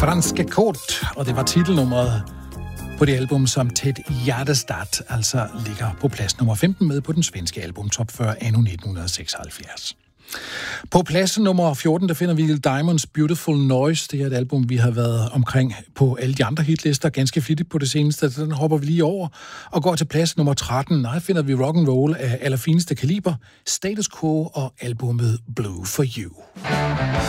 Franske Kort, og det var titelnummeret på det album, som Ted Gärdestad altså ligger på plads nummer 15 med på den svenske album Top 40 anno 1976. På plads nummer 14, der finder vi Diamonds Beautiful Noise. Det er et album, vi har været omkring på alle de andre hitlister ganske flittigt på det seneste. Den hopper vi lige over og går til plads nummer 13. Der finder vi rock and roll af allerfineste kaliber, Status Quo og albumet Blue for You.